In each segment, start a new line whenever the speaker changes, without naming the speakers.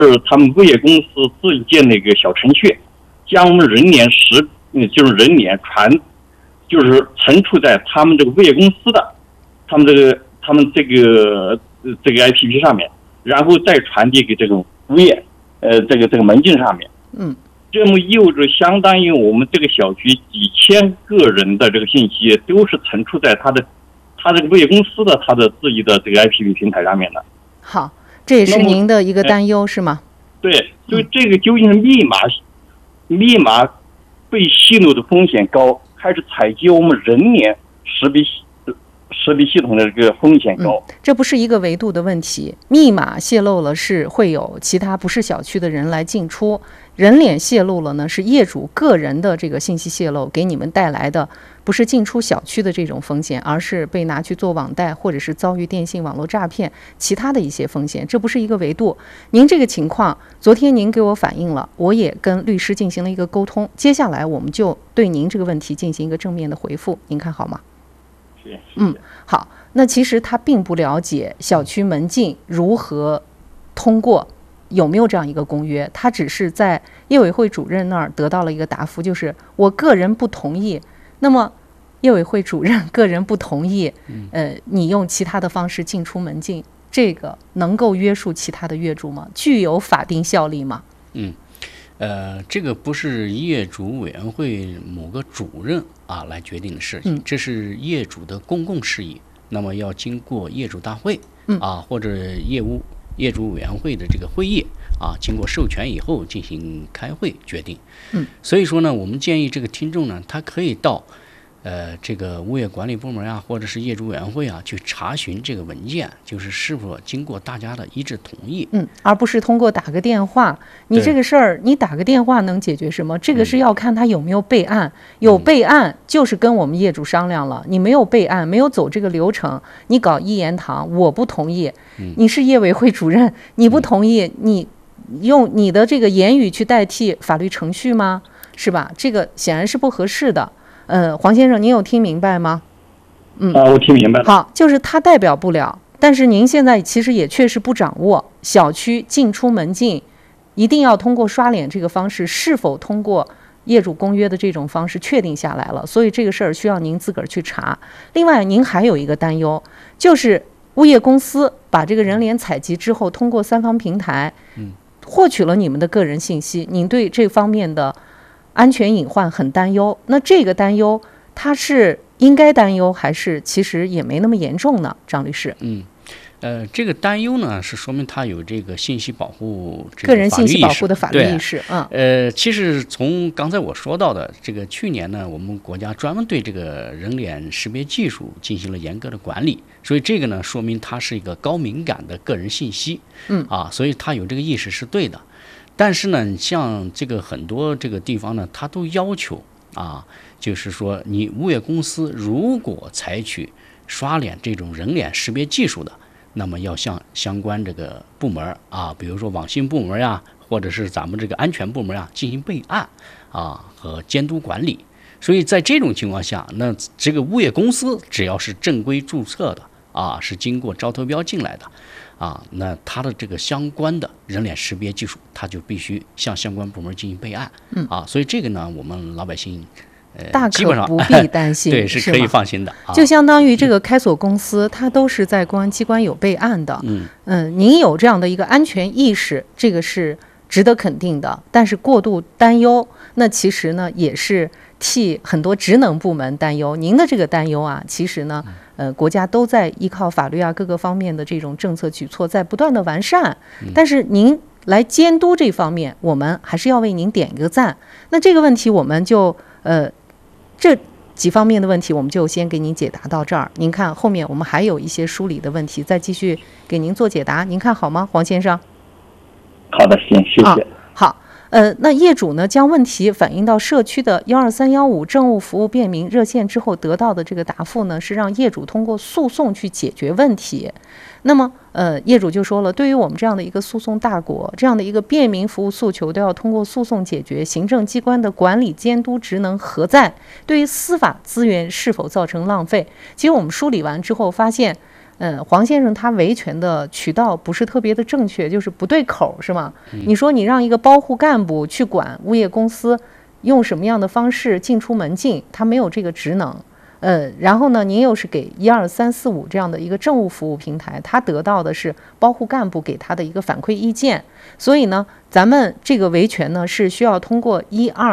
他们物业公司自己建那个小程序，将我们就是人脸就是存储在他们这个物业公司的他们这个 APP 上面，然后再传递给这个物业这个门禁上面。这么意味着相当于我们这个小区几千个人的这个信息都是存储在他这个物业公司的他的自己的这个 APP 平台上面的。
好，这也是您的一个担忧是吗？
对，所以这个究竟是密码被泄露的风险高，还是采集我们人脸识别系统的这个风险高？
这不是一个维度的问题。密码泄露了是会有其他不是小区的人来进出，人脸泄露了呢是业主个人的这个信息泄露给你们带来的不是进出小区的这种风险，而是被拿去做网贷或者是遭遇电信网络诈骗其他的一些风险，这不是一个维度。您这个情况昨天您给我反映了，我也跟律师进行了一个沟通，接下来我们就对您这个问题进行一个正面的回复，您看好吗？好，那其实他并不了解小区门禁如何通过，有没有这样一个公约，他只是在业委会主任那儿得到了一个答复，就是我个人不同意。那么业委会主任个人不同意，你用其他的方式进出门禁，这个能够约束其他的业主吗？具有法定效力吗？
这个不是业主委员会某个主任来决定的事情，这是业主的公共事宜，那么要经过业主大会或者业主委员会的这个会议经过授权以后进行开会决定。所以说呢，我们建议这个听众呢，他可以到这个物业管理部门或者是业主委员会去查询这个文件，就是是否经过大家的一致同意，
而不是通过打个电话。你这个事儿，你打个电话能解决什么？这个是要看他有没有备案，有备案就是跟我们业主商量了。你没有备案，没有走这个流程，你搞一言堂，我不同意。你是业委会主任，你不同意，你用你的这个言语去代替法律程序吗？是吧？这个显然是不合适的。黄先生，您有听明白吗？
我听明白了。
好，就是他代表不了，但是您现在其实也确实不掌握小区进出门禁一定要通过刷脸这个方式，是否通过业主公约的这种方式确定下来了，所以这个事儿需要您自个儿去查。另外，您还有一个担忧，就是物业公司把这个人脸采集之后，通过三方平台获取了你们的个人信息，您对这方面的安全隐患很担忧。那这个担忧它是应该担忧，还是其实也没那么严重呢？张律师。
这个担忧呢，是说明他有这个信息保护
个人信息保护的法律意识。
其实从刚才我说到的这个，去年呢，我们国家专门对这个人脸识别技术进行了严格的管理，所以这个呢，说明它是一个高敏感的个人信息。所以他有这个意识是对的。但是呢，像这个很多这个地方呢，他都要求就是说你物业公司如果采取刷脸这种人脸识别技术的，那么要向相关这个部门比如说网信部门或者是咱们这个安全部门进行备案和监督管理。所以在这种情况下，那这个物业公司只要是正规注册的是经过招投标进来的那它的这个相关的人脸识别技术，它就必须向相关部门进行备案所以这个呢，我们老百姓
大可不必担心
对，是可以放心的
就相当于这个开锁公司，它都是在公安机关有备案的。您有这样的一个安全意识，这个是值得肯定的。但是过度担忧，那其实呢也是替很多职能部门担忧。您的这个担忧其实呢国家都在依靠法律各个方面的这种政策举措在不断的完善，但是您来监督这方面，我们还是要为您点一个赞。那这个问题我们就这几方面的问题我们就先给您解答到这儿。您看后面我们还有一些梳理的问题，再继续给您做解答，您看好吗，黄先生？
好的，行，谢谢。
好。那业主呢将问题反映到社区的12315政务服务便民热线之后，得到的这个答复呢是让业主通过诉讼去解决问题。那么业主就说了，对于我们这样的一个诉讼大国，这样的一个便民服务诉求都要通过诉讼解决，行政机关的管理监督职能何在？对于司法资源是否造成浪费？其实我们梳理完之后发现黄先生他维权的渠道不是特别的正确，就是不对口，是吗？你说你让一个包户干部去管物业公司用什么样的方式进出门禁，他没有这个职能。然后呢，您又是给12345这样的一个政务服务平台，他得到的是包户干部给他的一个反馈意见。所以呢，咱们这个维权呢是需要通过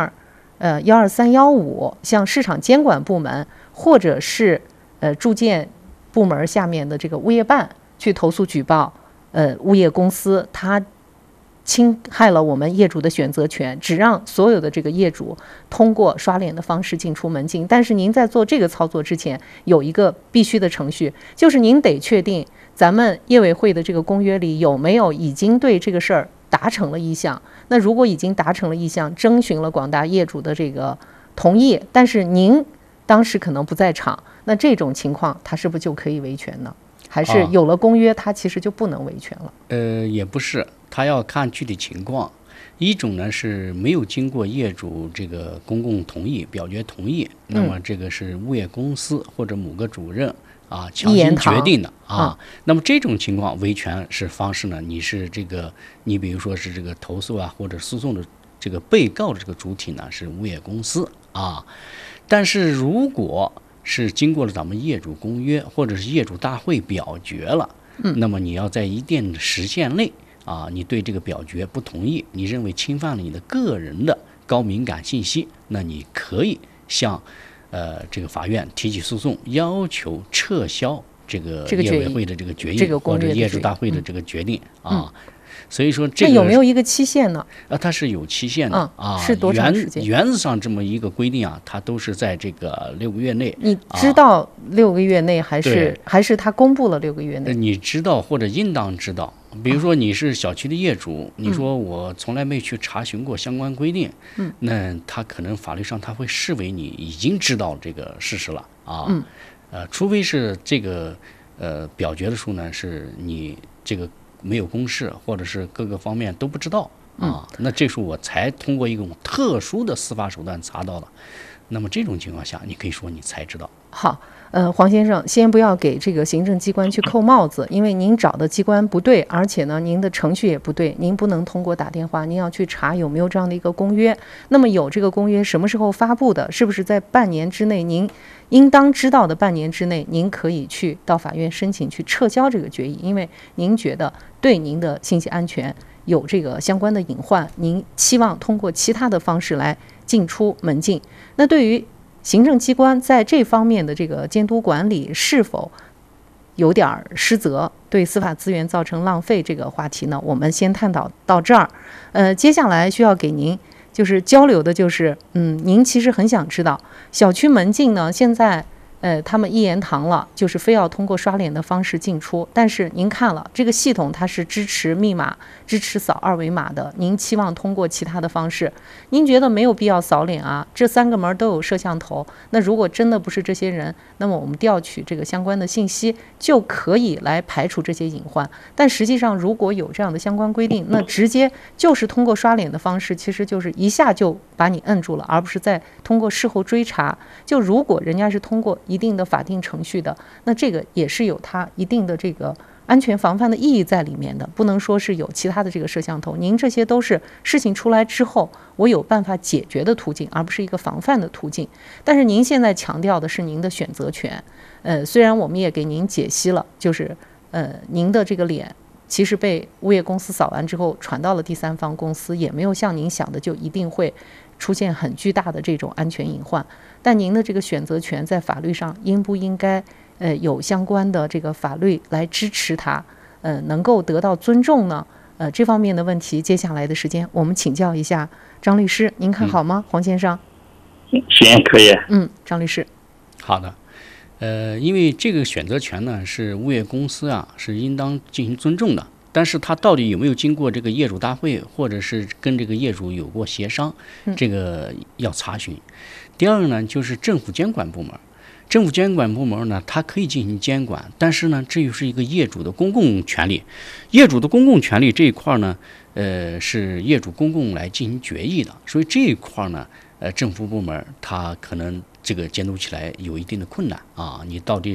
12315向市场监管部门或者是住建部门下面的这个物业办去投诉举报，物业公司它侵害了我们业主的选择权，只让所有的这个业主通过刷脸的方式进出门禁。但是您在做这个操作之前，有一个必须的程序，就是您得确定咱们业委会的这个公约里有没有已经对这个事儿达成了意向。那如果已经达成了意向，征询了广大业主的这个同意，但是您当时可能不在场，那这种情况他是不是就可以维权呢？还是有了公约他其实就不能维权了？
也不是，他要看具体情况。一种呢是没有经过业主这个公共同意、表决同意，那么这个是物业公司或者某个主任强行决定的那么这种情况维权是方式呢？你比如说是这个投诉或者诉讼的这个被告的这个主体呢是物业公司但是如果是经过了咱们业主公约或者是业主大会表决了，那么你要在一定的时限内你对这个表决不同意，你认为侵犯了你的个人的高敏感信息，那你可以向这个法院提起诉讼，要求撤销这个业委会的这个决议或者业主大会的这个决定所以说这个
有没有一个期限呢？
它是有期限的
是多长时间？
原则上这么一个规定它都是在这个6个月内。
你知道6个月内还是他公布了6个月内？
你知道或者应当知道。比如说你是小区的业主，你说我从来没去查询过相关规定，那他可能法律上他会视为你已经知道这个事实了除非是这个表决的时候呢是你这个没有公示，或者是各个方面都不知道那这时候我才通过一种特殊的司法手段查到了。那么这种情况下，你可以说你才知道。
好，黄先生，先不要给这个行政机关去扣帽子，因为您找的机关不对，而且呢，您的程序也不对，您不能通过打电话，您要去查有没有这样的一个公约。那么有这个公约什么时候发布的？是不是在半年之内？您应当知道的半年之内，您可以去到法院申请去撤销这个决议，因为您觉得对您的信息安全有这个相关的隐患，您期望通过其他的方式来进出门禁。那对于行政机关在这方面的这个监督管理是否有点失责，对司法资源造成浪费，这个话题呢，我们先探讨到这儿。接下来需要给您就是交流的就是，您其实很想知道小区门禁呢，现在他们一言堂了，就是非要通过刷脸的方式进出。但是您看了这个系统，它是支持密码、支持扫2维码的。您期望通过其他的方式，您觉得没有必要扫脸这3个门都有摄像头。那如果真的不是这些人，那么我们调取这个相关的信息，就可以来排除这些隐患。但实际上，如果有这样的相关规定，那直接就是通过刷脸的方式，其实就是一下就把你摁住了，而不是再通过事后追查。就如果人家是通过一定的法定程序的，那这个也是有它一定的这个安全防范的意义在里面的，不能说是有其他的这个摄像头。您这些都是事情出来之后我有办法解决的途径，而不是一个防范的途径。但是您现在强调的是您的选择权，虽然我们也给您解析了，就是您的这个脸其实被物业公司扫完之后传到了第三方公司，也没有像您想的就一定会出现很巨大的这种安全隐患。但您的这个选择权在法律上应不应该有相关的这个法律来支持它能够得到尊重呢？这方面的问题，接下来的时间我们请教一下张律师，您看好吗？黄先生？
行，可以。
张律师。好的。因为这个选择权呢是物业公司是应当进行尊重的，但是他到底有没有经过这个业主大会，或者是跟这个业主有过协商，这个要查询。第二个呢就是政府监管部门，政府监管部门呢它可以进行监管，但是呢这又是一个业主的公共权利，业主的公共权利这一块呢是业主公共来进行决议的，所以这一块呢政府部门它可能这个监督起来有一定的困难你到底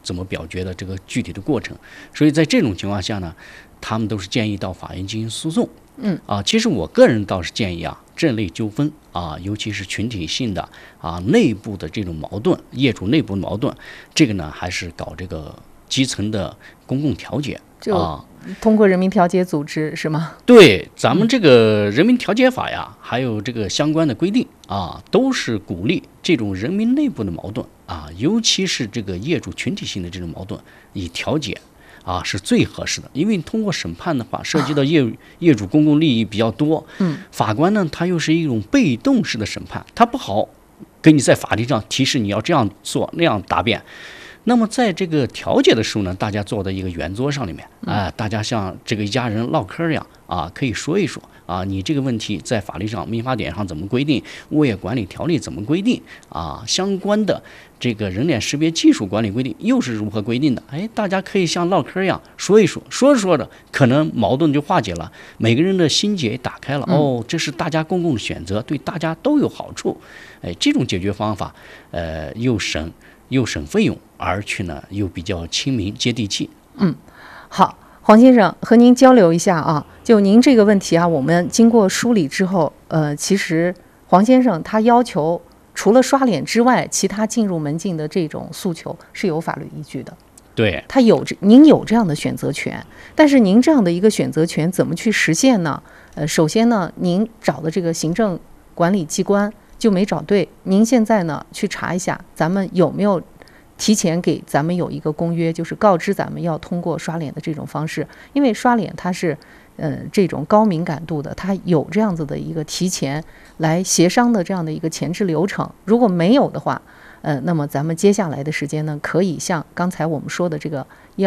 怎么表决的这个具体的过程。所以在这种情况下呢，他们都是建议到法院进行诉讼。其实我个人倒是建议这类纠纷尤其是群体性的内部的这种矛盾，业主内部矛盾，这个呢还是搞这个基层的公共调解，
就通过人民调解组织是吗？
对，咱们这个人民调解法呀，还有这个相关的规定都是鼓励这种人民内部的矛盾尤其是这个业主群体性的这种矛盾，以调解是最合适的。因为通过审判的话，涉及到业主公共利益比较多，法官呢他又是一种被动式的审判，他不好给你在法律上提示你要这样做那样答辩。那么在这个调解的时候呢，大家坐在一个圆桌上里面大家像这个一家人唠嗑一样可以说一说你这个问题在法律上民法典上怎么规定，物业管理条例怎么规定相关的这个人脸识别技术管理规定又是如何规定的，大家可以像唠嗑一样说一说，说着说着可能矛盾就化解了，每个人的心结也打开了这是大家公共的选择，对大家都有好处。这种解决方法又省费用，而且呢又比较亲民接地气。
好，黄先生和您交流一下就您这个问题我们经过梳理之后其实黄先生他要求除了刷脸之外，其他进入门禁的这种诉求是有法律依据的。
对，
您有这样的选择权，但是您这样的一个选择权怎么去实现呢？首先呢，您找的这个行政管理机关就没找对，您现在呢去查一下，咱们有没有提前给咱们有一个公约，就是告知咱们要通过刷脸的这种方式，因为刷脸它是这种高敏感度的，它有这样子的一个提前来协商的这样的一个前置流程。如果没有的话，那么咱们接下来的时间呢，可以像刚才我们说的这个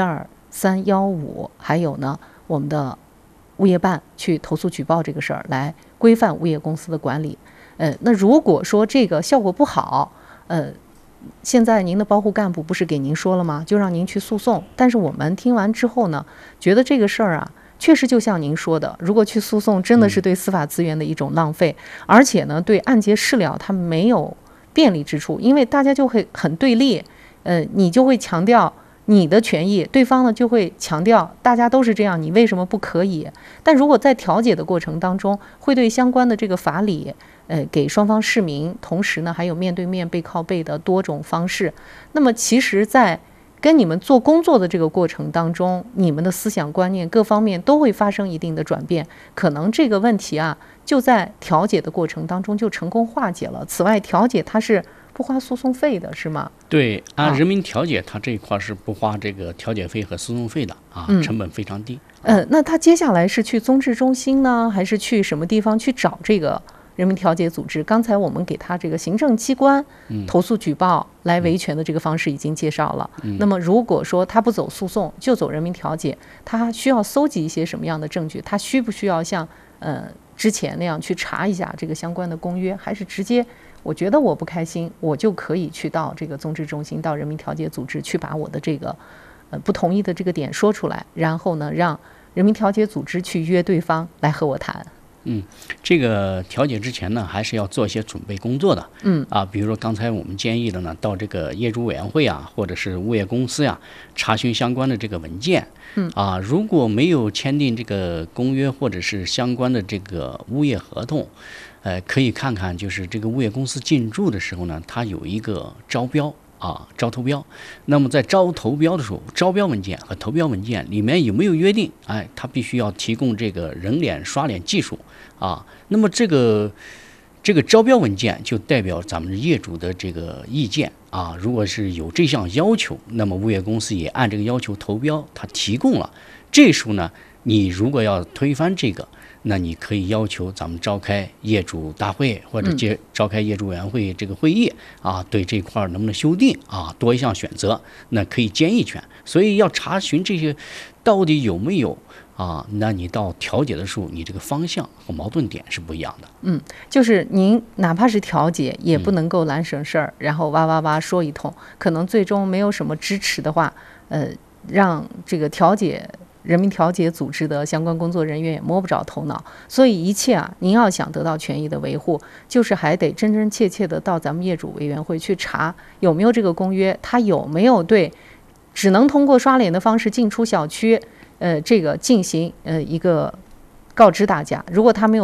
12315，还有呢我们的物业办去投诉举报这个事儿，来规范物业公司的管理。那如果说这个效果不好，现在您的保护干部不是给您说了吗？就让您去诉讼。但是我们听完之后呢，觉得这个事儿确实就像您说的，如果去诉讼，真的是对司法资源的一种浪费，而且呢，对案结事了它没有便利之处，因为大家就会很对立，你就会强调你的权益，对方呢就会强调大家都是这样，你为什么不可以？但如果在调解的过程当中，会对相关的这个法理给双方释明，同时呢还有面对面背靠背的多种方式。那么其实在跟你们做工作的这个过程当中，你们的思想观念各方面都会发生一定的转变，可能这个问题就在调解的过程当中就成功化解了。此外，调解它是不花诉讼费的，是吗？
对，人民调解它这一块是不花这个调解费和诉讼费的成本非常低。
那他接下来是去综治中心呢，还是去什么地方去找这个人民调解组织？刚才我们给他这个行政机关投诉举报来维权的这个方式已经介绍了。那么如果说他不走诉讼，就走人民调解，他需要搜集一些什么样的证据？他需不需要像之前那样去查一下这个相关的公约，还是直接我觉得我不开心，我就可以去到这个综治中心，到人民调解组织去把我的这个不同意的这个点说出来，然后呢让人民调解组织去约对方来和我谈。
这个调解之前呢，还是要做一些准备工作的。比如说刚才我们建议的呢，到这个业主委员会或者是物业公司查询相关的这个文件。如果没有签订这个公约或者是相关的这个物业合同，可以看看就是这个物业公司进驻的时候呢，它有一个招标。招投标，那么在招投标的时候，招标文件和投标文件里面有没有约定？它必须要提供这个人脸刷脸技术那么这个招标文件就代表咱们业主的这个意见如果是有这项要求，那么物业公司也按这个要求投标，它提供了。这时候呢，你如果要推翻这个，那你可以要求咱们召开业主大会或者召开业主委员会这个会议对这块能不能修订多一项选择，那可以建议权。所以要查询这些到底有没有那你到调解的时候，你这个方向和矛盾点是不一样的。
就是您哪怕是调解，也不能够懒省事儿，然后哇哇哇说一通，可能最终没有什么支持的话，让这个人民调解组织的相关工作人员也摸不着头脑。所以一切您要想得到权益的维护，就是还得真真切切的到咱们业主委员会去查有没有这个公约，它有没有对只能通过刷脸的方式进出小区，这个进行一个告知大家。如果他没有